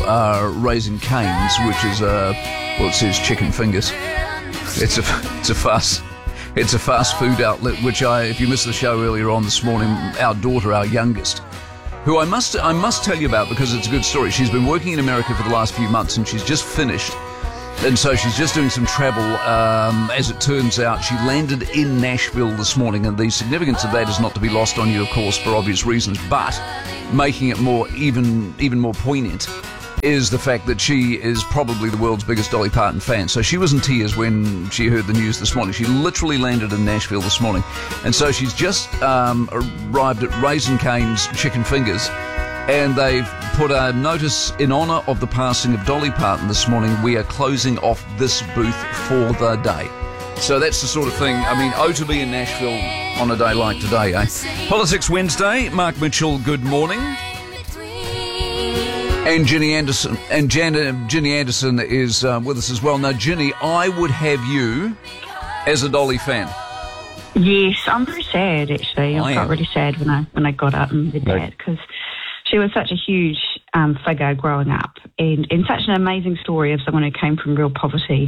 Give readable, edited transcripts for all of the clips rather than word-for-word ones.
Raising Cane's, which is it says chicken fingers. It's a fast food outlet. Which if you missed the show earlier on this morning, our daughter, our youngest, who I must tell you about because it's a good story. She's been working in America for the last few months, and she's just finished. And so she's just doing some travel. As it turns out, she landed in Nashville this morning, and the significance of that is not to be lost on you, of course, for obvious reasons, but making it even more poignant is the fact that she is probably the world's biggest Dolly Parton fan. So she was in tears when she heard the news this morning. She literally landed in Nashville this morning. And so she's just arrived at Raising Cane's Chicken Fingers, and they've put a notice in honour of the passing of Dolly Parton this morning. We are closing off this booth for the day. So that's the sort of thing. I mean, to be in Nashville on a day like today, eh? Politics Wednesday. Mark Mitchell, good morning. And Ginny Anderson. And Ginny Anderson is with us as well. Now, Ginny, I would have you as a Dolly fan. Yes, I'm very sad, actually. I felt really sad when I got up and did that, because she was such a huge figure growing up, and such an amazing story of someone who came from real poverty,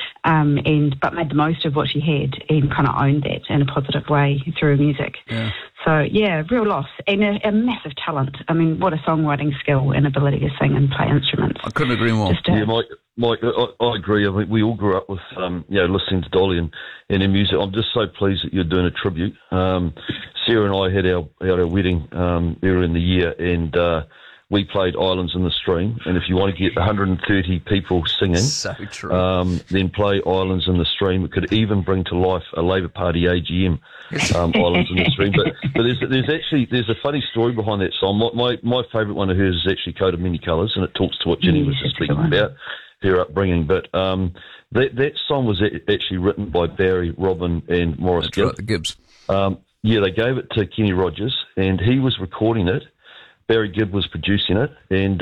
but made the most of what she had and kind of owned that in a positive way through music. Yeah. So, yeah, real loss, and a massive talent. I mean, what a songwriting skill and ability to sing and play instruments. I couldn't agree more. Mike, I agree. I mean, we all grew up with, listening to Dolly and her music. I'm just so pleased that you're doing a tribute. Sarah and I had our wedding earlier in the year, and we played Islands in the Stream. And if you want to get 130 people singing, so true. Then play Islands in the Stream. It could even bring to life a Labour Party AGM. Islands in the Stream, but there's a funny story behind that song. My favourite one of hers is actually Coat of Many Colours, and it talks to what Ginny was just speaking about, her upbringing. But that song was actually written by Barry, Robin, and Morris Gibb. Right, the Gibbs. They gave it to Kenny Rogers, and he was recording it. Barry Gibb was producing it, and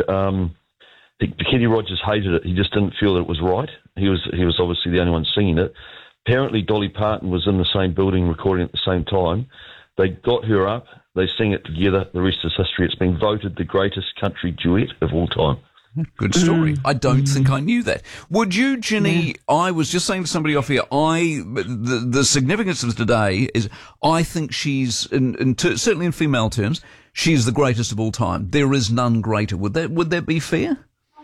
Kenny Rogers hated it. He just didn't feel that it was right. He was obviously the only one singing it. Apparently, Dolly Parton was in the same building recording at the same time. They got her up. They sang it together. The rest is history. It's been voted the greatest country duet of all time. Good story. I don't think I knew that. Would you, Ginny? Yeah. I was just saying to somebody off here. The significance of today is I think she's, certainly in female terms, she's the greatest of all time. There is none greater. Would that be fair?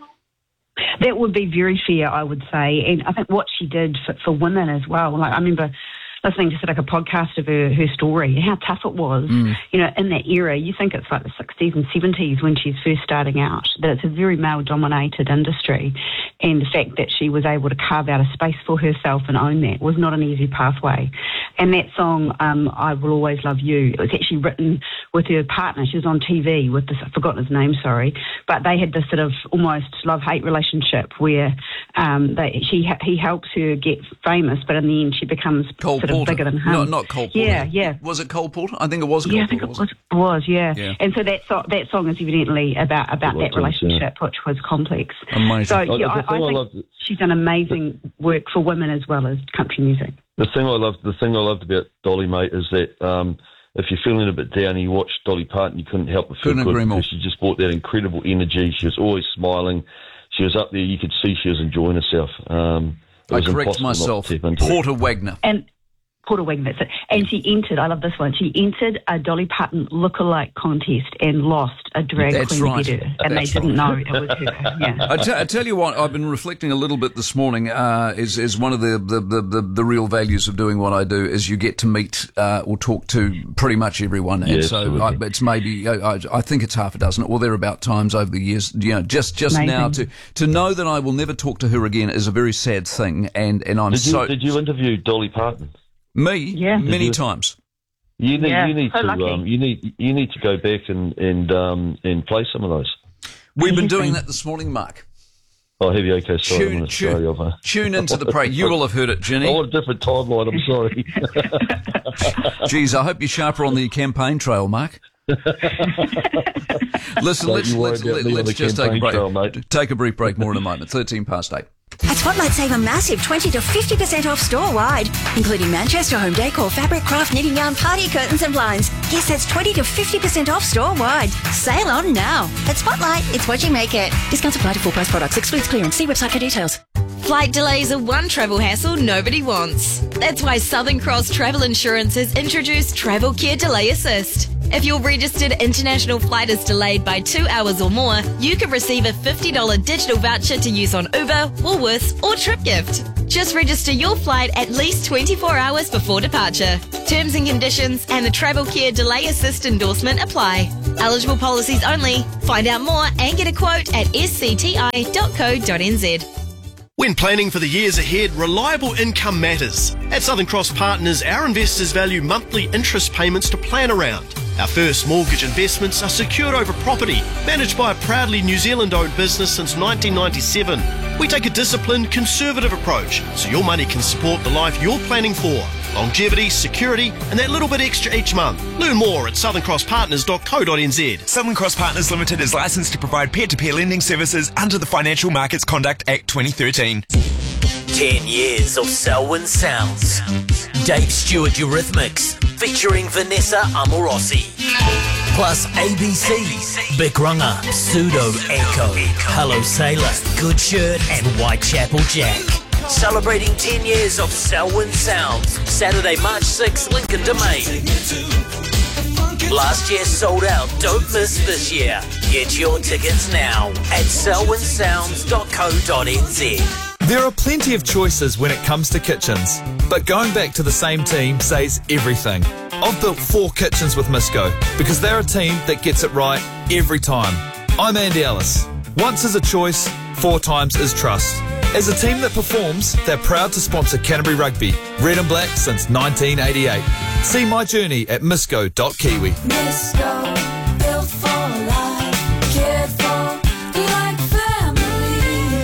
That would be very fair, I would say. And I think what she did for women as well. Like, I remember listening to a podcast of her story, how tough it was, in that era. You think it's like the 60s and 70s when she's first starting out, that it's a very male-dominated industry. And the fact that she was able to carve out a space for herself and own that was not an easy pathway. And that song, I Will Always Love You, it was actually written with her partner. She was on TV with this, I've forgotten his name, sorry, but they had this sort of almost love-hate relationship where he helps her get famous, but in the end she becomes bigger than him. No, not Cole Porter. Yeah. Was it Cole Porter? I think it was Cole Porter. Yeah, I think it was. Yeah. And so that song is evidently about that relationship, which was complex. Amazing. So, I think she's done amazing work for women as well as country music. The thing I loved about Dolly, mate, is that if you're feeling a bit down and you watch Dolly Parton, you couldn't help but feel good because she just brought that incredible energy. She was always smiling. She was up there. You could see she was enjoying herself. I correct myself. Porter Wagner. Porter Wagner, that's it. And she entered, I love this one, she entered a Dolly Parton lookalike contest and lost a drag queen competitor. And they didn't know it was her. Yeah. I tell you what, I've been reflecting a little bit this morning, is one of the real values of doing what I do is you get to meet or talk to pretty much everyone. And so it's maybe, I think it's half a dozen or thereabout times over the years. Just now to know that I will never talk to her again is a very sad thing. And I'm Did you interview Dolly Parton? Me? Yeah. Many times. You need to go back and play some of those. We've been doing that this morning, Mark. Oh, have you? Okay, sorry. Tune into the parade. You will have heard it, Ginny. I want a different timeline, I'm sorry. Geez, I hope you're sharper on the campaign trail, Mark. Listen, let's just take a break. Take a brief break, more in a moment. 13 past 8. At Spotlight, save a massive 20 to 50% off store-wide, including Manchester home decor, fabric, craft, knitting yarn, party curtains and blinds. Yes, that's 20 to 50% off store-wide. Sale on now. At Spotlight, it's what you make it. Discounts apply to full-price products. Excludes clearance. See website for details. Flight delays are one travel hassle nobody wants. That's why Southern Cross Travel Insurance has introduced Travel Care Delay Assist. If your registered international flight is delayed by 2 hours or more, you can receive a $50 digital voucher to use on Uber, Woolworths or TripGift. Just register your flight at least 24 hours before departure. Terms and conditions and the Travel Care Delay Assist endorsement apply. Eligible policies only. Find out more and get a quote at scti.co.nz. When planning for the years ahead, reliable income matters. At Southern Cross Partners, our investors value monthly interest payments to plan around. Our first mortgage investments are secured over property, managed by a proudly New Zealand-owned business since 1997. We take a disciplined, conservative approach, so your money can support the life you're planning for. Longevity, security, and that little bit extra each month. Learn more at southerncrosspartners.co.nz. Southern Cross Partners Limited is licensed to provide peer-to-peer lending services under the Financial Markets Conduct Act 2013. 10 years of Selwyn Sounds. Dave Stewart Eurythmics, featuring Vanessa Amorosi. Plus ABC, Big Runga, Pseudo Echo, Hello Sailor, Good Shirt, and Whitechapel Jack. Celebrating 10 years of Selwyn Sounds. Saturday, March 6th, Lincoln Domain. Last year sold out. Don't miss this year. Get your tickets now at selwynsounds.co.nz. There are plenty of choices when it comes to kitchens, but going back to the same team says everything. I've built 4 kitchens with Misco because they're a team that gets it right every time. I'm Andy Ellis. Once is a choice, 4 times is trust. As a team that performs, they're proud to sponsor Canterbury Rugby, red and black since 1988. See my journey at misco.kiwi. Misco, built for life, cared for like family.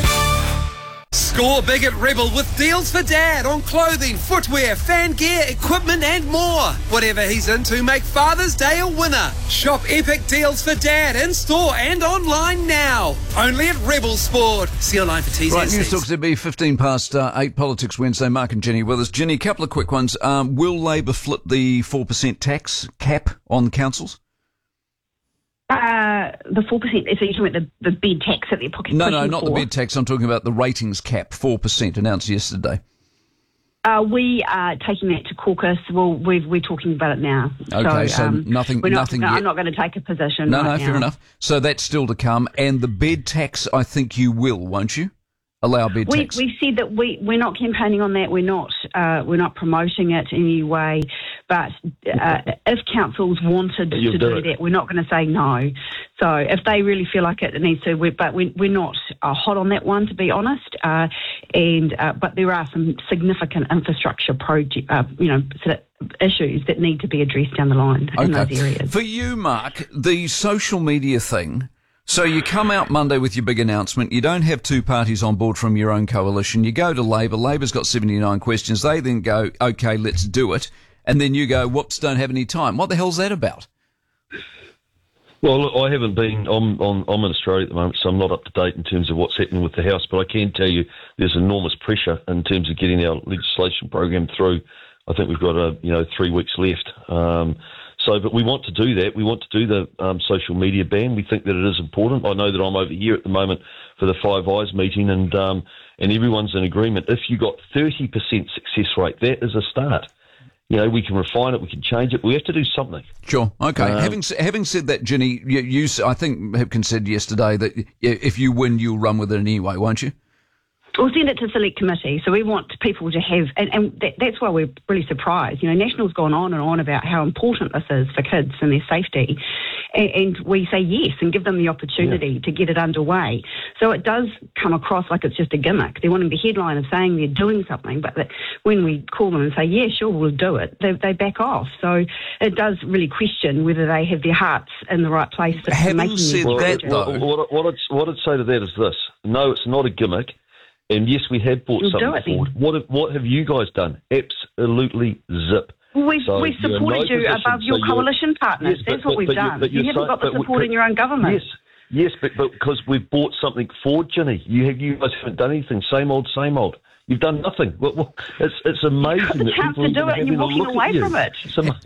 Score big at Rebel with deals for Dad on clothing, footwear, fan gear, equipment and more. Whatever he's into, make Father's Day a winner. Shop epic deals for Dad in store and online now. Only at Rebel Sport. See online for T's. Right, News Talks to be 15 past 8, Politics Wednesday. Mark and Jenny with us. Jenny, a couple of quick ones. Will Labor flip the 4% tax cap on councils? The 4%, so you're talking about the bed tax that they're pushing No, not for. the bed tax. I'm talking about the ratings cap, 4%, announced yesterday. We are taking that to caucus. Well, we're talking about it now. Okay, so nothing yet. I'm not going to take a position No, right now. fair enough. So that's still to come. And the bed tax, I think you will, won't you? Allow bed tax. We said that we're not campaigning on that. We're not promoting it in any way. But if councils wanted to do that, we're not going to say no. So if they really feel like it needs to, we're not hot on that one, to be honest. But there are some significant infrastructure sort of issues that need to be addressed down the line in those areas. For you, Mark, the social media thing. So you come out Monday with your big announcement. You don't have 2 parties on board from your own coalition. You go to Labor. Labor's got 79 questions. They then go, okay, let's do it. And then you go, whoops, don't have any time. What the hell's that about? Well, look, I haven't been. I'm in Australia at the moment, so I'm not up to date in terms of what's happening with the House. But I can tell you, there's enormous pressure in terms of getting our legislation program through. I think we've got 3 weeks left. But we want to do that. We want to do the social media ban. We think that it is important. I know that I'm over here at the moment for the Five Eyes meeting, and everyone's in agreement. If you got 30% success rate, that is a start. We can refine it, we can change it. We have to do something. Sure. Okay. Having said that, Jenny, you I think Hipkins said yesterday that if you win, you'll run with it anyway, won't you? We'll send it to select committee. So we want people to have, and that's why we're really surprised. National's gone on and on about how important this is for kids and their safety. And we say yes and give them the opportunity to get it underway. So it does come across like it's just a gimmick. They're wanting the headline of saying they're doing something, but that when we call them and say, yeah, sure, we'll do it, they back off. So it does really question whether they have their hearts in the right place for making these decisions. What I'd say to that is this. No, it's not a gimmick. And yes, we have brought something forward. What have you guys done? Absolutely zip. We've supported you above your coalition partners. That's what we've done. You haven't got the support in your own government. Yes, but because we've bought something forward, Ginny. You guys haven't done anything. Same old, same old. You've done nothing. It's amazing that people to do it and you're walking away from it.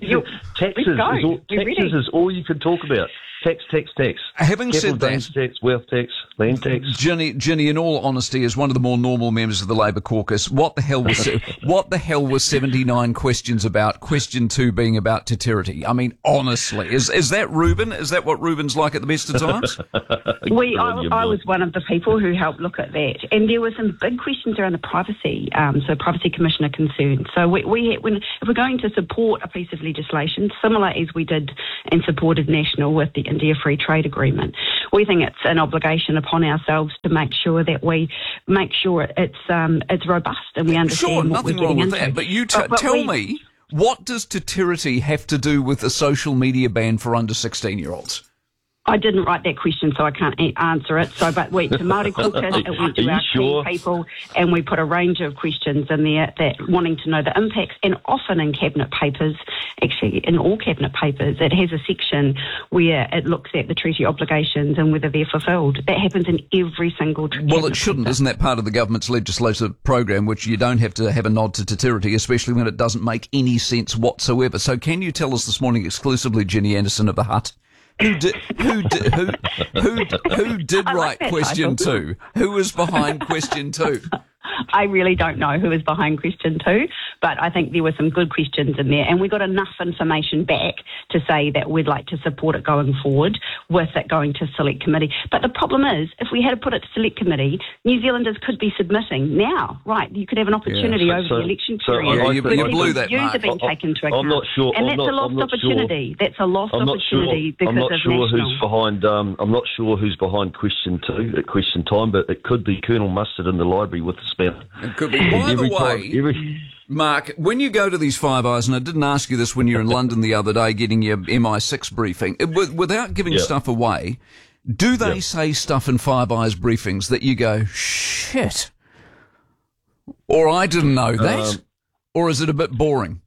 Taxes is all you can talk about. Tax. Having said that, tax, wealth tax, land tax. Ginny, in all honesty, as one of the more normal members of the Labour caucus, what the hell was 79 questions about? Question 2 being about Te I mean, honestly, is that Ruben? Is that what Ruben's like at the best of times? I was one of the people who helped look at that, and there were some big questions around the privacy, privacy commissioner concerns. So if we're going to support a piece of legislation similar as we did and supported National with the India Free Trade Agreement, we think it's an obligation upon ourselves to make sure that we make sure it's robust and we understand what we're getting into. Sure, nothing wrong with that. But you tell me, what does Te have to do with the social media ban for under 16-year-olds? I didn't write that question, so I can't answer it. But to Māori caucus, it went to our key people, and we put a range of questions in there that wanting to know the impacts. And often in cabinet papers, actually in all cabinet papers, it has a section where it looks at the treaty obligations and whether they're fulfilled. That happens in every single cabinet. Well, it shouldn't. paper. Isn't that part of the government's legislative program, which you don't have to have a nod to Te, especially when it doesn't make any sense whatsoever? So can you tell us this morning exclusively, Ginny Anderson of the Hut, who did write question 2? Who was behind question 2? I really don't know who is behind question 2, but I think there were some good questions in there, and we got enough information back to say that we'd like to support it going forward with it going to select committee. But the problem is, if we had put it to select committee, New Zealanders could be submitting now, right? You could have an opportunity over the election period. You blew that, Mark. Have been taken into account. I'm not sure. And that's a lost opportunity. That's a lost opportunity because of National. I'm not sure who's behind question 2 at question time, but it could be Colonel Mustard in the library with the spanner. It could be. By the way, Mark, when you go to these Five Eyes, and I didn't ask you this when you were in London the other day getting your MI6 briefing, without giving stuff away, do they say stuff in Five Eyes briefings that you go, shit, or I didn't know that, or is it a bit boring?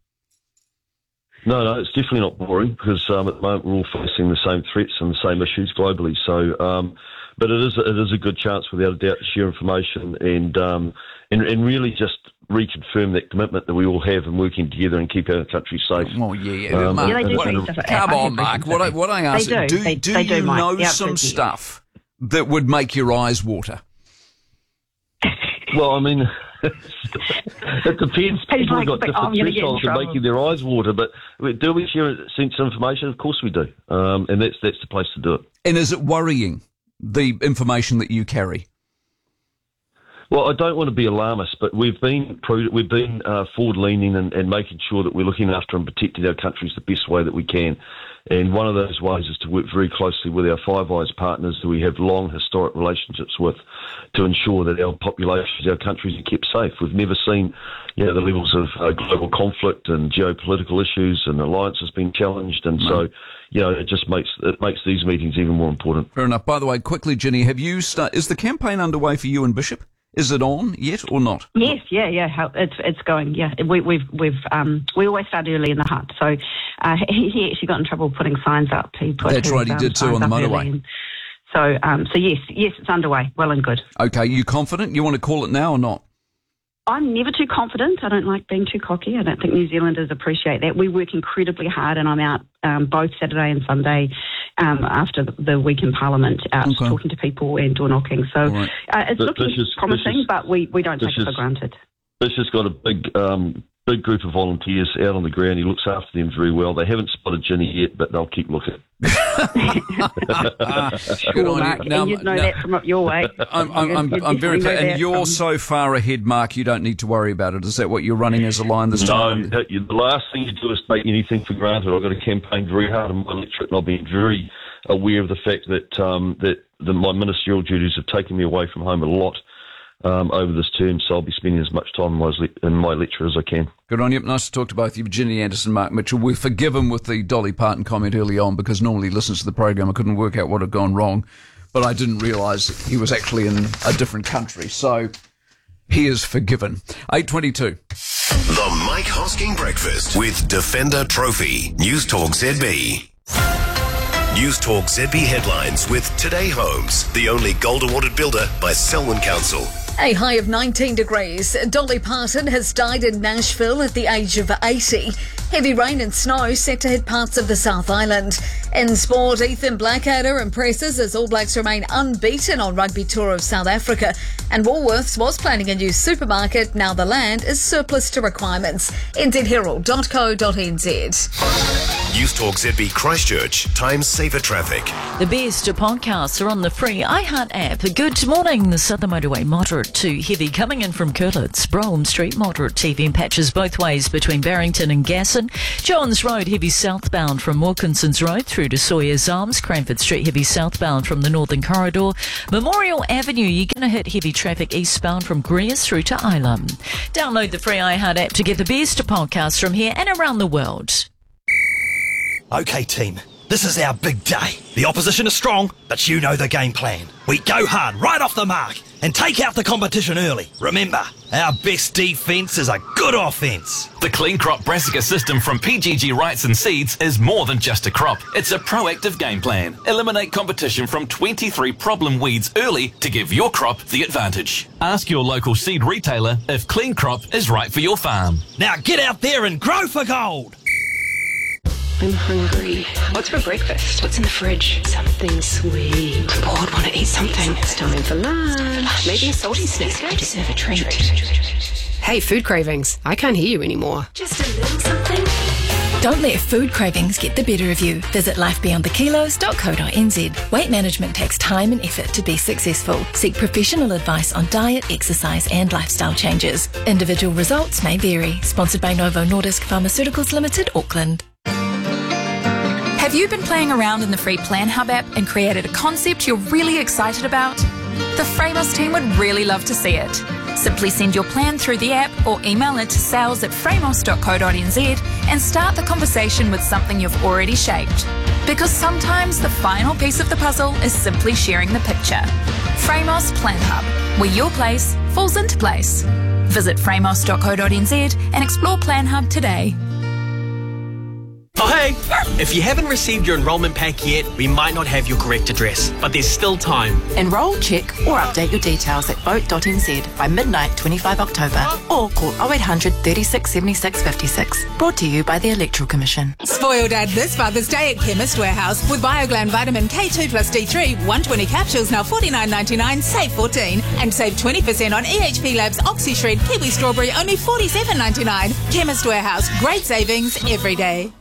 No, it's definitely not boring because at the moment we're all facing the same threats and the same issues globally. So, but it is a good chance, without a doubt, to share information and really just reconfirm that commitment that we all have in working together and keep our country safe. Oh yeah, Mark, come on, Mark. What I ask, do you know some stuff that would make your eyes water? Well, I mean, it depends. People have got different thresholds of making their eyes water, but do we share sense of information? Of course we do, and that's the place to do it. And is it worrying, the information that you carry? Well, I don't want to be alarmist, but we've been forward-leaning and making sure that we're looking after and protecting our countries the best way that we can. And one of those ways is to work very closely with our Five Eyes partners who we have long historic relationships with to ensure that our populations, our countries are kept safe. We've never seen, the levels of global conflict and geopolitical issues and alliances being challenged. And so, it just makes these meetings even more important. Fair enough. By the way, quickly, Ginny, is the campaign underway for you and Bishop? Is it on yet or not? Yes, it's going. Yeah, we always start early in the Hut. So he actually got in trouble putting signs up. That's right, he did too on the motorway. So yes, it's underway. Well and good. Okay, you confident? You want to call it now or not? I'm never too confident. I don't like being too cocky. I don't think New Zealanders appreciate that. We work incredibly hard, and I'm out both Saturday and Sunday after the week in Parliament, talking to people and door knocking. So it's looking promising, but we don't take it for granted. This has got a big group of volunteers out on the ground. He looks after them very well. They haven't spotted Ginny yet, but they'll keep looking. Good on Mark, you. Now, you'd know that from up your way. I'm very clear. And you're so far ahead, Mark, you don't need to worry about it. Is that what you're running as a line this time? No, the last thing you do is take anything for granted. I've got to campaign very hard on my electorate, and I've been very aware of the fact that my ministerial duties have taken me away from home a lot over this term, so I'll be spending as much time in my lecture as I can. Good on you. Nice to talk to both of you, Ginny Anderson, Mark Mitchell. We forgive him with the Dolly Parton comment early on because normally he listens to the program. I couldn't work out what had gone wrong, but I didn't realise he was actually in a different country, so he is forgiven. 8:22. The Mike Hosking Breakfast with Defender Trophy. News Talk ZB. News Talk ZB headlines with Today Homes, the only gold awarded builder by Selwyn Council. A high of 19 degrees. Dolly Parton has died in Nashville at the age of 80. Heavy rain and snow set to hit parts of the South Island. In sport, Ethan Blackadder impresses as All Blacks remain unbeaten on rugby tour of South Africa. And Woolworths was planning a new supermarket. Now the land is surplus to requirements. nzherald.co.nz. News Talk ZB Christchurch, time saver traffic. The best podcasts are on the free iHeart app. Good morning. The Southern Motorway moderate to heavy coming in from Curlitz. Brougham Street moderate TV patches both ways between Barrington and Gasson. Johns Road heavy southbound from Wilkinson's Road through to Sawyer's Arms. Cranford Street heavy southbound from the Northern Corridor. Memorial Avenue, you're going to hit heavy traffic eastbound from Greers through to Ilam. Download the free iHeart app to get the best podcasts from here and around the world. OK, team. This is our big day. The opposition is strong, but you know the game plan. We go hard right off the mark and take out the competition early. Remember, our best defence is a good offence. The Clean Crop Brassica system from PGG Wrights and Seeds is more than just a crop. It's a proactive game plan. Eliminate competition from 23 problem weeds early to give your crop the advantage. Ask your local seed retailer if Clean Crop is right for your farm. Now get out there and grow for gold. I'm hungry. What's for breakfast? What's in the fridge? Something sweet. I'm bored, want to eat something. It's time for lunch. Maybe a salty snack. I deserve a treat. Hey, food cravings. I can't hear you anymore. Just a little something. Don't let food cravings get the better of you. Visit lifebeyondthekilos.co.nz. Weight management takes time and effort to be successful. Seek professional advice on diet, exercise and lifestyle changes. Individual results may vary. Sponsored by Novo Nordisk Pharmaceuticals Limited, Auckland. Have you been playing around in the free Plan Hub app and created a concept you're really excited about? The Framos team would really love to see it. Simply send your plan through the app or email it to sales@framos.co.nz and start the conversation with something you've already shaped. Because sometimes the final piece of the puzzle is simply sharing the picture. Framos Plan Hub, where your place falls into place. Visit framos.co.nz and explore Plan Hub today. Oh hey, if you haven't received your enrolment pack yet, we might not have your correct address, but there's still time. Enrol, check or update your details at vote.nz by midnight 25 October or call 0800 36 76 56. Brought to you by the Electoral Commission. Spoil Dad this Father's Day at Chemist Warehouse with BioGlan Vitamin K2 plus D3, 120 capsules now $49.99, save 14 and save 20% on EHP Labs OxyShred Kiwi Strawberry only $47.99. Chemist Warehouse, great savings every day.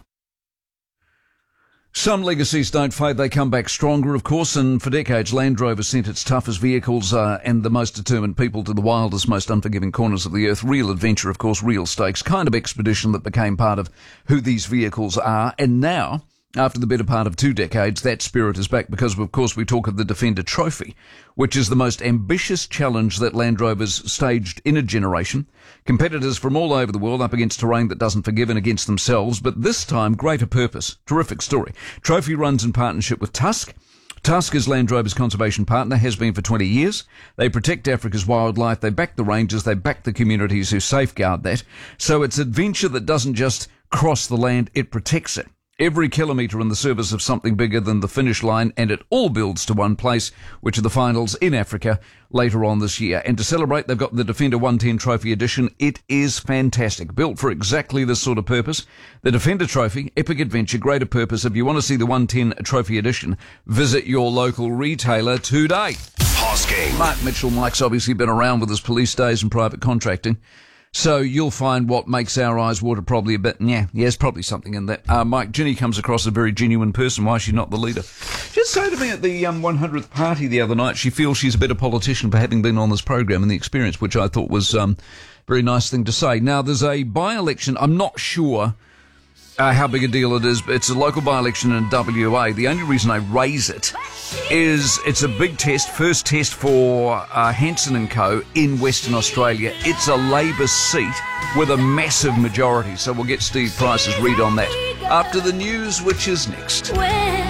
Some legacies don't fade, they come back stronger, of course, and for decades Land Rover sent its toughest vehicles and the most determined people to the wildest, most unforgiving corners of the earth. Real adventure, of course, real stakes, kind of expedition that became part of who these vehicles are. And now, after the better part of 2 decades, that spirit is back because, of course, we talk of the Defender Trophy, which is the most ambitious challenge that Land Rover's staged in a generation. Competitors from all over the world up against terrain that doesn't forgive and against themselves, but this time greater purpose. Terrific story. Trophy runs in partnership with Tusk. Tusk is Land Rover's conservation partner, has been for 20 years. They protect Africa's wildlife, they back the rangers, they back the communities who safeguard that. So it's adventure that doesn't just cross the land, it protects it. Every kilometre in the service of something bigger than the finish line, and it all builds to one place, which are the finals in Africa later on this year. And to celebrate, they've got the Defender 110 Trophy Edition. It is fantastic, built for exactly this sort of purpose. The Defender Trophy, epic adventure, greater purpose. If you want to see the 110 Trophy Edition, visit your local retailer today. Hosking. Mark Mitchell. Mike's obviously been around with his police days and private contracting. So you'll find what makes our eyes water probably a bit. Yeah, there's probably something in that. Mike, Ginny comes across a very genuine person. Why is she not the leader? She did say to me at the 100th party the other night, she feels she's a better politician for having been on this program and the experience, which I thought was a very nice thing to say. Now, there's a by-election. I'm not sure how big a deal it is, but it's a local by-election in WA. The only reason I raise it is it's a big test, first test for Hanson & Co. in Western Australia. It's a Labor seat with a massive majority, so we'll get Steve Price's read on that after the news, which is next.